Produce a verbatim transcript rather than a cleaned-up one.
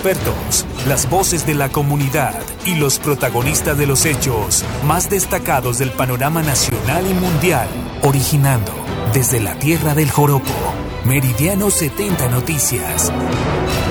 expertos, las voces de la comunidad y los protagonistas de los hechos más destacados del panorama nacional y mundial, originando desde la tierra del joropo. Meridiano setenta Noticias.